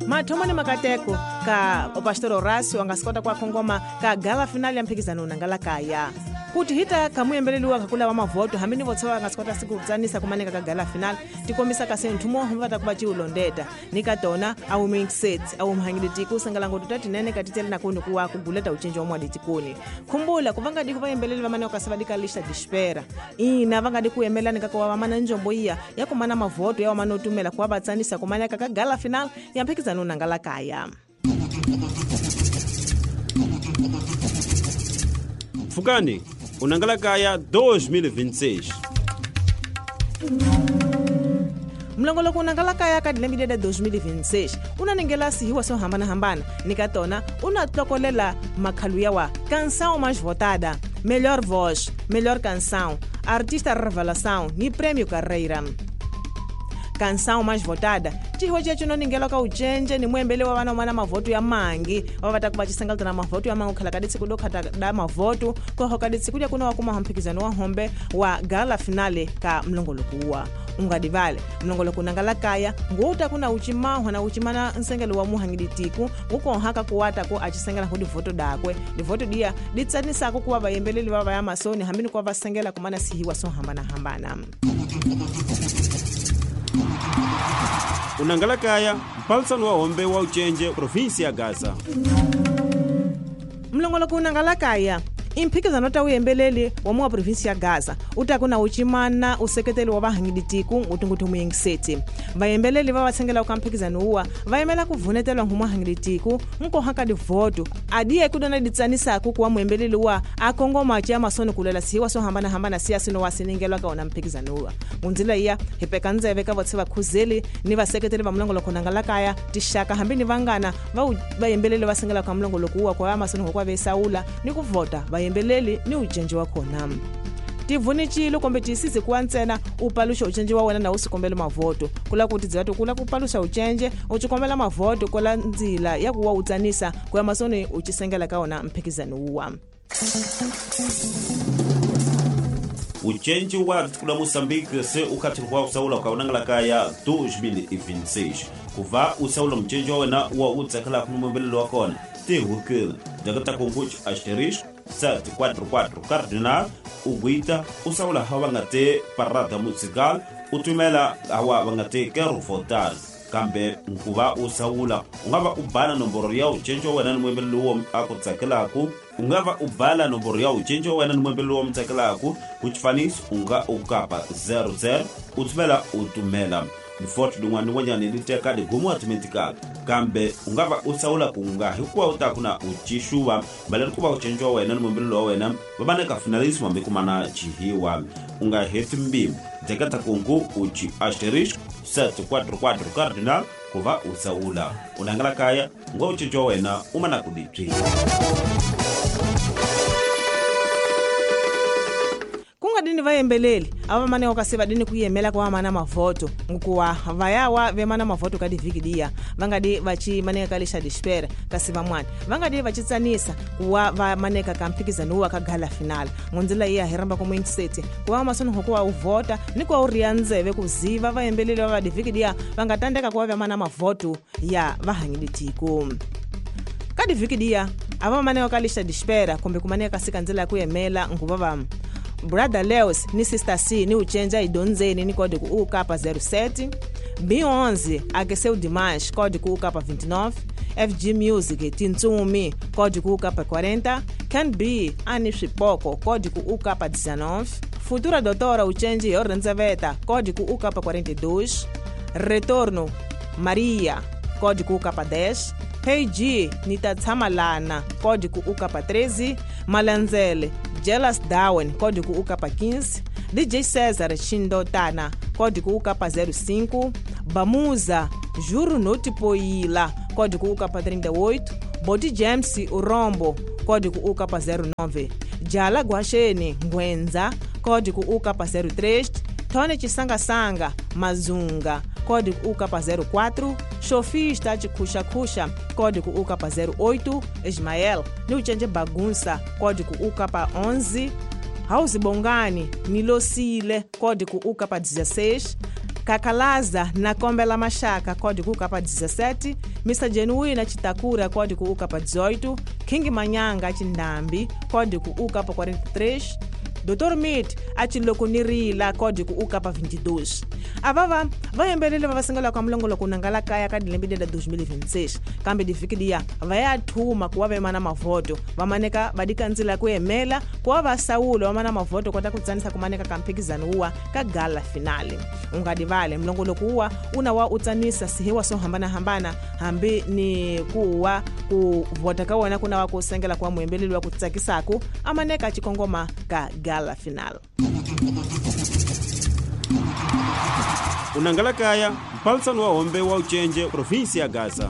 Mathomani makateko ka Pastor Horacio angasikota kwa kongoma ka gala finali ya mphikizano nangala kaya. Kuti hita kamuyembeleliwa kakula wa mavoto hambini votsawa angasikota siku kudzanisa kumaneka ka gala final tikomisa kasentu mo humvata kubachi ulondeta nikatona au ming set au mhangili tiku sangalango tutati nene katitele na kuni kuwa kuguleta uchenji wa mwadi tikuni. Kumbula kuvanga diku vayembeleli vamane wakasavadika lista dispera. Ina vanga diku yemelani kakuwa wamana njombo iya ya kumana mavoto ya wamana utumela kuwa batsanisa kumaneka ka gala final ya mphikizano nangala kaya. Fukani, unangala kaya 2026. Mlongolo kunangala kaya kadilembideda 2026 unanengela sihiwa so hambana nikatona unatlokolela makhaluya wa canção mais votada, melhor voz, melhor canção, artista revelação ni prêmio carreira. Canção mais votada chihiwa chechu noningela ka uchenje ni mwembele wa vana mavoto ya mangi wavata kubachisangalta na mavoto ya mangu khala kaditsi kudokhata da mavoto koho kaditsi kudya kuna wakuma hamphikizano wa hombe wa gala finale ka mlongolo kuwa ungadivale mlongolo kunangala kaya nguta kuna uchimaho na uchimana nsengelo wa muhangidi tiku ukonhaka kuwata ko achisengela kudi voto dakwe di voto dia ditsanisa ko kuwa bayembeleli baba ya masoni hambini kwa vasengela kumana sihiwa so hambana. Unangala kaya mpalsano wa hombe wa uchenje provinsia ya Gaza. Mlongolo kunangala kaya imphikizano ta uyembeleli wa mwa provinsi ya Gaza utakuna uchimana useketeli wa bahangidi tiku utungutu muyengiseti vayembeleli vawatsengela ukamphikizano uwa vayemela kuvunetelwa ngumwa hangidi tiku nko haka di voto adiye kudona ditsanisa kuwa mwembeleli wa akongoma cha masoni kulela siwa so hambana siasino wasiningelwa kaona mphikizano uwa munzila iya hipekanze veka votsiva khuzeli ni vaseketeli va mlongolo kunangala kaya tishaka hambini vangana vayembeleli vasengela kwa mlongolo kuwa kwa masoni kwa vesaula ni kuvota yembeleli ni uchenji wa khona tivunichilo kombe tisisi kuantsena upalusha uchenji wa wena na usikombela mavoto kula kuti dziwato kula kupalusha uchenje uchikombela mavoto kola ndzila ya kuwa utsanisa kwa masoni uchisengela kaona mphikizano uwa. Uchenji wa kula Moçambique se ukatirwa usaula kwa unangala kaya 2026 kuva usaula mchenji wa wena wa utsakala kumwembelelo wa kona tehukila jagata konguchi asterisco 744 cardinal uguita usaula hawa ngate parada musical utumela hawa ngate quero votar kambe nkuva usaula ungava ubhala nomboro ya uchenjo wena nimwembelelo wo akutsakelaku ungava ubhala nomboro ya uchenjo wena nimwembelelo wo mtsakelaku kuchifanisi unga ukapa 00 utumela Mforti dungwani wanyani liteka de gumu atimentikal kambe ungava usaula kunga hikuwa utakuna uchishuwa mbale kuba uchenjwa wena mwembelelo wena babane ka finalismo mbekumana chihiwa unga heti mbim dekata kungu uchi asterisk 744 cardinal kuva usaula unangala kaya ngo uchenjwa wena umana kuditri. Dini vayembeleli ava mane wakasiva dini kuyemela kwa mana mavoto ngukuwa vayawa vemana mavoto kadi vikidia vangadi vachi maneka kalisha dispera kasiva mwani vangadi vachitsanisa kuwa va maneka kamphikizano uwa kagala final ngonzila iya heramba ku main state kuwa masono hokuwa uvota ni kwa urianzeve kuziva vayembeleli va divikidia vangatandeka kuwa vemana mavoto ya vahangidi tiku kadi vikidia ava maneka kalisha dispera kumbe kumaneka sikanzila ya kuyemela nguva Brother Leos ni Sister C ni uchenja idonzeni ni kodi ku ukapa 07 B11 akeseu Dimash kodi ku ukapa 29 FG Music Tintsumi kodi ku ukapa 40 Can Be Ani Shipoko kodi ku ukapa 19 Futura Doutora uchenji Yorenzaveta kodi ku ukapa 42 Retorno Maria kodi ku ukapa 10 Hey G Nitatsamalana kodi ku ukapa 13 Malanzele Jealous Darwin kodi ku ukapa 15 DJ Cesar Shindotana kodi ku ukapa 05 Bamuza Juro Notipoila kodi ku ukapa 38 Body James Urombo kodi ku ukapa 09 Jala Gwasheni Ngwenza kodi ku ukapa 03 Tony Chisanga Mazunga kodi ku ukapa 04 Shofista Chikusha kodi ku ukapa 08 Ismael ni uchenje Bagunsa kodi ku ukapa 11 House Bongani Nilosile kodi ku ukapa 16 Kakalaza na Kombe la Mashaka, código UCAPA 17, Mr. Genuína Chitakura, código UCAPA 18, King Manyanga Chindambi, código UCAPA 43, Dr. Meat Achilokunirila, código UCAPA 22. Avava vai embelele vavasengela kwa mlongolo kunangala kaya kadi lembide da 2026 kambe difikidia vayathuma kuwa vemana mavoto vamaneka vadikanzila kuyemela kuwa vasaulo vamana mavoto kota kutsanisa kumaneka kampikizano uwa ka gala finale ungadivale mlongolo kuwa una wa utsanisa sihewa so hambana hambi ni kuwa kuvota ka wona kuna wa kusengela kwa muembeleli wa kutsakisako amaneka chikongoma ka gala finale. Unangala kaya mpalsano wa hombe wa uchenje provinsi ya Gaza.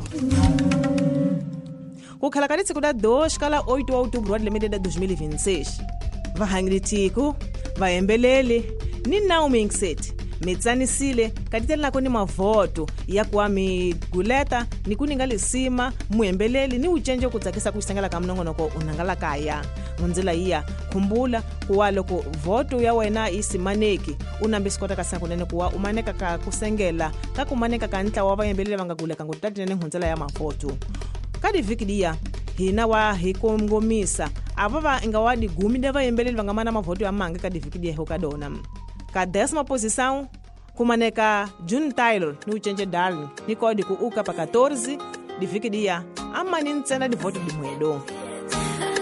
Kukhala kalitsi kuda 2 kala 8 wa outubro wa lemede da 2026. Vahangritiko, vaembelele, ni Naomi Nkseti. Metsanisile katitela kuni mavoto ya kuwa miguleta ni kuningali sima muembeleli ni uchenje kutsakisa kusengela kamnongonoko unangala kaya munzila iya kumbula kuwa loko voto ya wena isimaneki unambisikota kasanga kunene kuwa umaneka ka kusengela kakumaneka kantla wa vaembeleli vangaguleka ngutatinene munzila ya mavoto kadi vikidia hina wa hikongomisa avava ingawadi gumi de vaembeleli vangamana mavoto ya mange kadi vikidia hokadona ka 10ª posição kumaneka June Taylor ni uchenje Darling ni código UCAPA 14 difikidia ama ni ntsena di voto di mwedo.